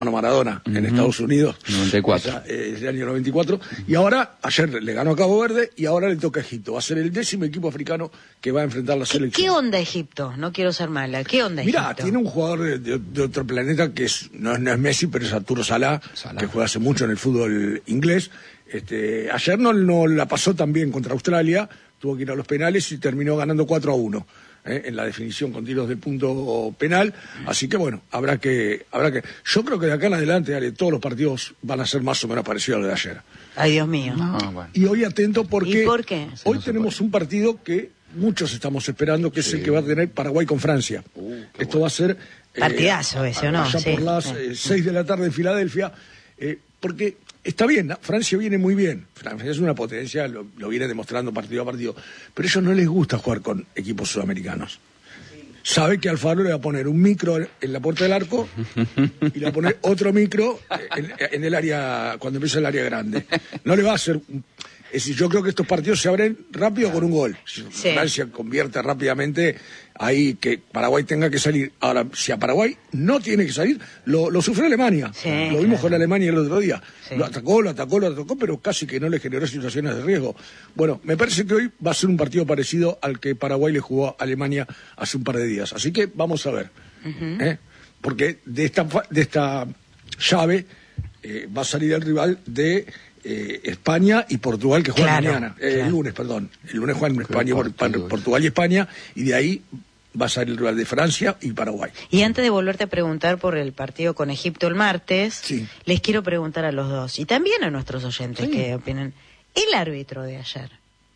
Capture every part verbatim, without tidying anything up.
Maradona uh-huh. en Estados Unidos, noventa y cuatro. O sea, eh, el año noventa y cuatro, y ahora, ayer le ganó a Cabo Verde y ahora le toca a Egipto. Va a ser el décimo equipo africano que va a enfrentar la selección. ¿Qué onda Egipto? No quiero ser mala. ¿Qué onda Egipto? Mirá, tiene un jugador de, de, de otro planeta que es no, no es Messi, pero es Arturo Salah, Salah, que juega hace mucho en el fútbol inglés. Este, ayer no, no la pasó tan bien contra Australia, tuvo que ir a los penales y terminó ganando cuatro a uno. Eh, en la definición con tiros de punto penal, así que bueno, habrá que, habrá que, yo creo que de acá en adelante, Ale, todos los partidos van a ser más o menos parecidos a los de ayer. Ay, Dios mío. No, bueno. Y hoy atento porque ¿Y por qué? hoy no tenemos puede. un partido que muchos estamos esperando, que sí. es el que va a tener Paraguay con Francia. Uh, Esto bueno. va a ser eh, partidazo ese, ¿o no? Ya sí. por las eh, seis de la tarde en Filadelfia, eh, porque está bien, ¿no? Francia viene muy bien, Francia es una potencia, lo, lo viene demostrando partido a partido, pero a ellos no les gusta jugar con equipos sudamericanos. Sabe que Alfaro le va a poner un micro en la puerta del arco y le va a poner otro micro en, en el área, cuando empieza el área grande. No le va a hacer... Es decir, yo creo que estos partidos se abren rápido con un gol. Si sí. Francia convierte rápidamente, ahí que Paraguay tenga que salir. Ahora, si a Paraguay no tiene que salir, lo, lo sufrió Alemania. Sí, lo vimos claro. con Alemania el otro día. Sí. Lo atacó, lo atacó, lo atacó, pero casi que no le generó situaciones de riesgo. Bueno, me parece que hoy va a ser un partido parecido al que Paraguay le jugó a Alemania hace un par de días. Así que vamos a ver. Uh-huh. ¿eh? Porque de esta, de esta llave eh, va a salir el rival de... Eh, España y Portugal, que juegan claro, mañana, eh, claro. el lunes, perdón. El lunes juegan España, Portugal. Portugal y España, y de ahí va a salir el rival de Francia y Paraguay. Y antes de volverte a preguntar por el partido con Egipto el martes, sí. les quiero preguntar a los dos, y también a nuestros oyentes sí. que opinan, el árbitro de ayer.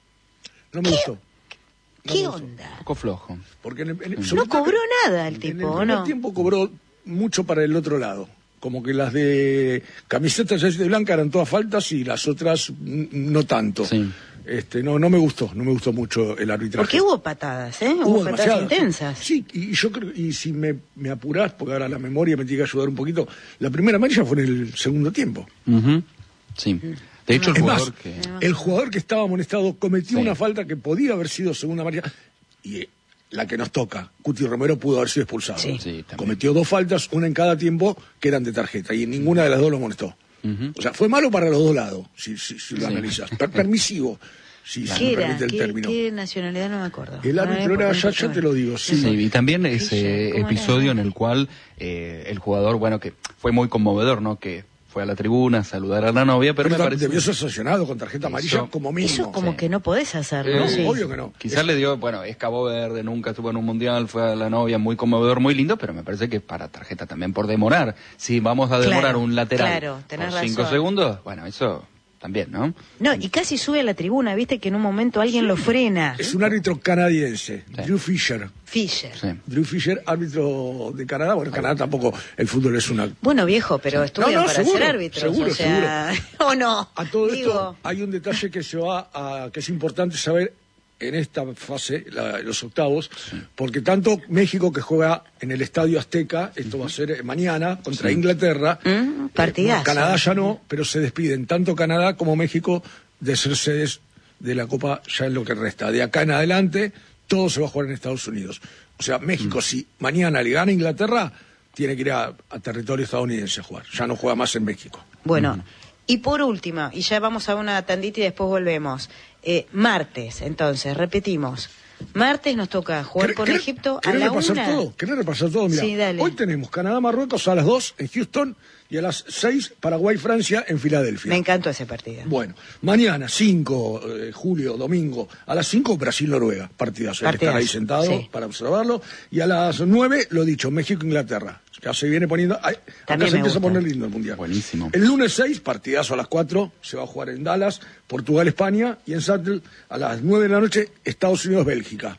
No me ¿Qué? gustó. No ¿Qué me onda? gustó. Un poco flojo. Porque en el, en el, no cobró nada el tipo, ¿o no? En el primer tiempo cobró mucho para el otro lado. Como que las de camisetas de blanca eran todas faltas y las otras no tanto. Sí. Este, no, no me gustó, no me gustó mucho el arbitraje. Porque hubo patadas, ¿eh? Hubo, Hubo patadas intensas. Sí, y yo creo, y si me, me apurás, porque ahora la memoria me tiene que ayudar un poquito, la primera amarilla fue en el segundo tiempo. Uh-huh. Sí. De hecho, el es jugador más, que... el jugador que estaba amonestado cometió sí. una falta que podía haber sido segunda amarilla, y la que nos toca, Cuti Romero pudo haber sido expulsado. Sí. Sí, cometió dos faltas, una en cada tiempo, que eran de tarjeta, y en ninguna de las dos lo amonestó. Uh-huh. O sea, fue malo para los dos lados, si, si, si lo sí. analizas. Per- permisivo, si, si me permite el ¿Qué, término. ¿Qué nacionalidad? No me acuerdo. El árbitro era, ya, ya te lo digo, sí. sí y también ese episodio en el cual eh, el jugador, bueno, que fue muy conmovedor, ¿no? Que fue a la tribuna a saludar a la novia, pero, pero me parece... debió ser sancionado con tarjeta amarilla eso, como mínimo. Eso como sí. que no podés hacerlo. Eh, sí. Obvio que no. Quizás es... le dio, bueno, es Cabo Verde, nunca estuvo en un mundial, fue a la novia, muy conmovedor, muy lindo, pero me parece que para tarjeta también por demorar. Si vamos a demorar claro, un lateral claro, tenés por cinco razón. segundos, bueno, eso... También, ¿no? No, y casi sube a la tribuna, viste que en un momento alguien sí. lo frena. Es un árbitro canadiense, sí. Drew Fisher. Fisher. Sí. Drew Fisher, árbitro de Canadá. Bueno, Canadá tampoco, el fútbol es una... Bueno, viejo, pero sí. estudian no, no, para seguro, ser árbitros. Seguro, o sea... seguro. ¿O no? A todo Digo... esto hay un detalle que se va a... que es importante saber en esta fase, la, los octavos, sí. porque tanto México, que juega en el Estadio Azteca, esto uh-huh. va a ser mañana, contra sí. Inglaterra, mm, partidazo. Eh, Canadá ya no, pero se despiden tanto Canadá como México de ser sedes de la Copa ya en lo que resta. De acá en adelante, todo se va a jugar en Estados Unidos. O sea, México, uh-huh. si mañana le gana a Inglaterra, tiene que ir a, a territorio estadounidense a jugar. Ya no juega más en México. Bueno, uh-huh. y por último, y ya vamos a una tandita y después volvemos. Eh, martes, entonces, repetimos. Martes nos toca jugar con Egipto a la repasar una. Todo? ¿Querés repasar todo? Mirá, sí, dale. Hoy tenemos Canadá-Marruecos a las dos en Houston y a las seis Paraguay-Francia en Filadelfia. Me encantó ese partido. Bueno, mañana cinco de julio, domingo, a las cinco Brasil-Noruega. Partidazo. Hay que estar ahí sentado sí. para observarlo. Y a las nueve, lo dicho, México-Inglaterra. Ya se viene poniendo... Ay, acá se empieza a poner lindo el Mundial. Buenísimo. El lunes seis, partidazo a las cuatro, se va a jugar en Dallas, Portugal-España, y en Seattle a las nueve de la noche, Estados Unidos-Bélgica.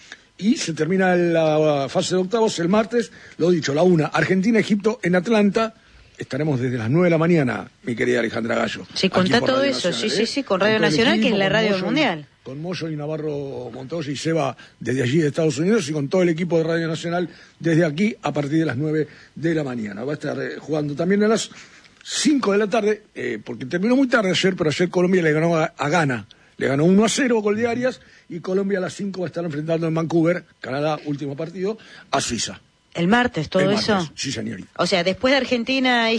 Y se termina la fase de octavos el martes, lo dicho, la una, Argentina-Egipto en Atlanta. Estaremos desde las nueve de la mañana, mi querida Alejandra Gallo. Sí, contá todo eso, sí, sí, sí, con Radio Nacional, que es la radio del Mundial. Con Moyo y Navarro Montoya y Seba desde allí de Estados Unidos y con todo el equipo de Radio Nacional desde aquí a partir de las nueve de la mañana. Va a estar eh, jugando también a las cinco de la tarde, eh, porque terminó muy tarde ayer, pero ayer Colombia le ganó a, a Ghana. Le ganó uno a cero gol de Arias y Colombia a las cinco va a estar enfrentando en Vancouver, Canadá, último partido, a Suiza. ¿El martes todo El martes, eso? sí, señorita. O sea, después de Argentina y